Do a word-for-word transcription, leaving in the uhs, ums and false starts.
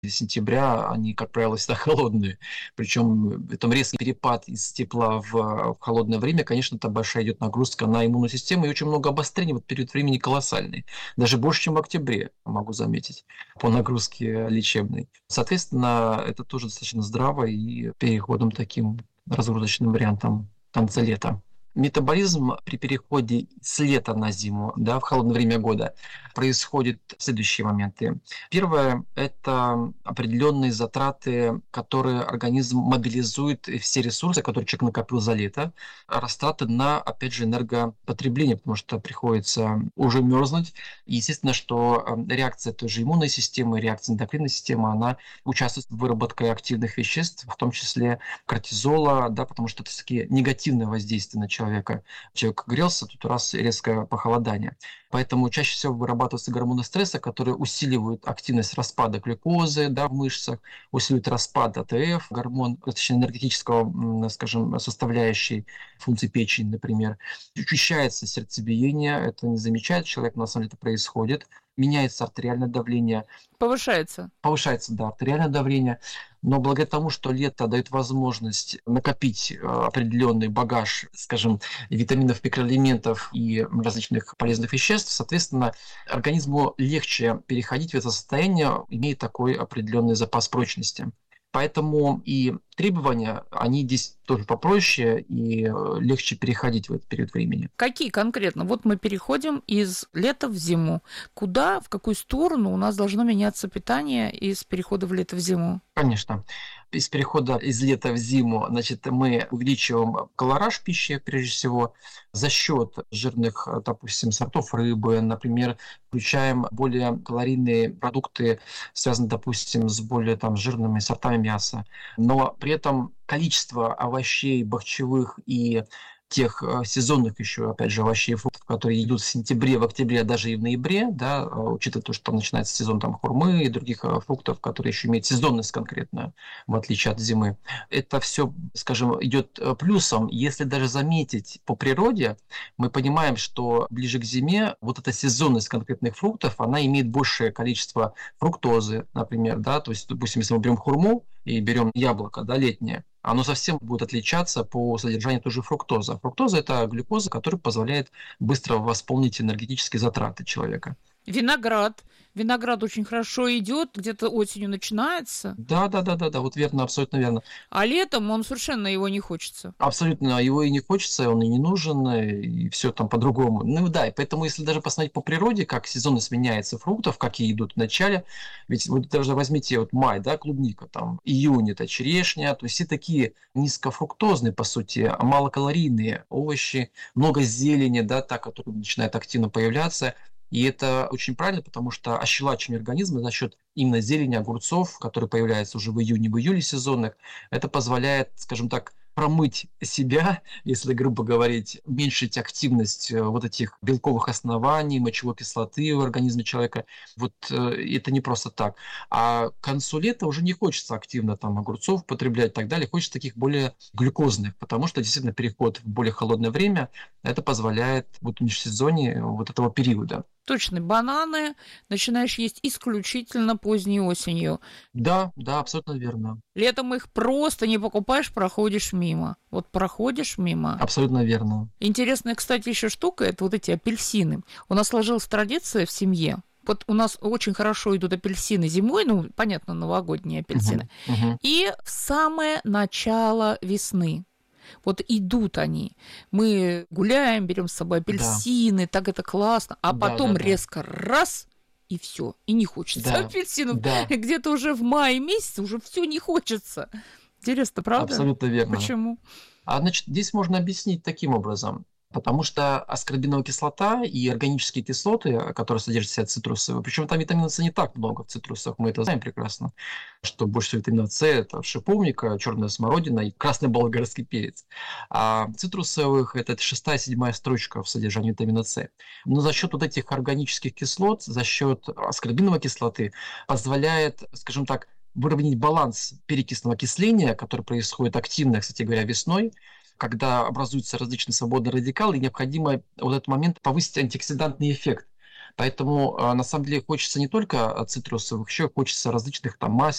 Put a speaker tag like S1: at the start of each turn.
S1: сентября, они, как правило, всегда холодные. Причем там резкий перепад из тепла в, в холодное время, конечно, там большая идет нагрузка на иммунную систему, и очень много обострений, вот период времени колоссальный. Даже больше, чем в октябре, могу заметить, по нагрузке лечебной. Соответственно, это тоже достаточно здраво и переходом таким разгрузочным вариантом в конце лета. Метаболизм при переходе с лета на зиму, да, в холодное время года, происходит следующие моменты. Первое – это определенные затраты, которые организм мобилизует, все ресурсы, которые человек накопил за лето, растраты на, опять же, энергопотребление, потому что приходится уже мерзнуть. И естественно, что реакция той же иммунной системы, реакция эндокринной системы, она участвует в выработке активных веществ, в том числе кортизола, да, потому что это такие негативные воздействия на человека. человека. Человек грелся, тут раз резкое похолодание. Поэтому чаще всего вырабатываются гормоны стресса, которые усиливают активность распада глюкозы, да, в мышцах, усиливают распад А Т Ф, гормон, точнее, энергетического, скажем, составляющей функции печени, например. Учащается сердцебиение, это не замечает человек, но на самом деле это происходит. Меняется артериальное давление.
S2: Повышается.
S1: Повышается, да, артериальное давление. Но благодаря тому, что лето дает возможность накопить определенный багаж, скажем, витаминов, микроэлементов и различных полезных веществ, соответственно, организму легче переходить в это состояние, имея такой определенный запас прочности. Поэтому и требования, они здесь тоже попроще и легче переходить в этот период времени.
S2: Какие конкретно? Вот мы переходим из лета в зиму. Куда, в какую сторону у нас должно меняться питание из перехода в лето в зиму?
S1: Конечно. Из перехода из лета в зиму, значит, мы увеличиваем колораж пищи, прежде всего, за счет жирных, допустим, сортов рыбы, например, включаем более калорийные продукты, связанные, допустим, с более там, жирными сортами мяса. Но при этом количество овощей, бахчевых и тех сезонных еще, опять же, овощей и фруктов, которые идут в сентябре, в октябре, даже и в ноябре, да, учитывая то, что там начинается сезон там, хурмы и других фруктов, которые еще имеют сезонность конкретную, в отличие от зимы. Это все, скажем, идет плюсом. Если даже заметить по природе, мы понимаем, что ближе к зиме вот эта сезонность конкретных фруктов, она имеет большее количество фруктозы, например, да, то есть, допустим, если мы берем хурму и берем яблоко, да, летнее, оно совсем будет отличаться по содержанию той же фруктозы. Фруктоза – это глюкоза, которая позволяет быстро восполнить энергетические затраты человека.
S2: Виноград. Виноград очень хорошо идет, где-то осенью начинается.
S1: Да, да, да, да, да, вот верно, абсолютно верно.
S2: А летом он совершенно его не хочется.
S1: Абсолютно его и не хочется, он и не нужен, и все там по-другому. Ну да, и поэтому, если даже посмотреть по природе, как сезонность меняется фруктов, какие идут в начале, ведь вот даже возьмите вот май, да, клубника, там, июнь это черешня, то есть все такие низкофруктозные, по сути, малокалорийные овощи, много зелени, да, та, которая начинает активно появляться. И это очень правильно, потому что ощелачивание организма за счет именно зелени, огурцов, которые появляются уже в июне, в июле сезонных, это позволяет, скажем так, промыть себя, если грубо говорить, уменьшить активность вот этих белковых оснований, мочевой кислоты в организме человека. Вот это не просто так. А к концу лета уже не хочется активно там огурцов потреблять и так далее, хочется таких более глюкозных, потому что действительно переход в более холодное время, это позволяет вот в межсезонье вот этого периода.
S2: Точно, бананы начинаешь есть исключительно поздней осенью.
S1: Да, да, абсолютно верно.
S2: Летом их просто не покупаешь, проходишь мимо. Вот проходишь мимо.
S1: Абсолютно верно.
S2: Интересная, кстати, еще штука – это вот эти апельсины. У нас сложилась традиция в семье. Вот у нас очень хорошо идут апельсины зимой, ну, понятно, новогодние апельсины.
S1: Uh-huh, uh-huh.
S2: И в самое начало весны. Вот идут они, мы гуляем, берем с собой апельсины, да. Так это классно, а
S1: да,
S2: потом
S1: да, да.
S2: резко раз и все, и не хочется
S1: да.
S2: апельсинов.
S1: Да.
S2: Где-то уже в мае месяце уже все не хочется. Интересно, правда?
S1: Абсолютно верно.
S2: Почему?
S1: А значит, здесь можно объяснить таким образом. Потому что аскорбиновая кислота и органические кислоты, которые содержат в себе цитрусовые, причем там витамина С не так много в цитрусах, мы это знаем прекрасно, что больше всего витамина С это шиповника, черная смородина и красный болгарский перец. А цитрусовых это шестая, седьмая строчка в содержании витамина С. Но за счет вот этих органических кислот, за счет аскорбиновой кислоты позволяет, скажем так, выровнять баланс перекисного окисления, который происходит активно, кстати говоря, весной, когда образуются различные свободные радикалы, и необходимо в этот момент повысить антиоксидантный эффект. Поэтому, а, на самом деле, хочется не только а, цитрусовых, еще хочется различных там масел,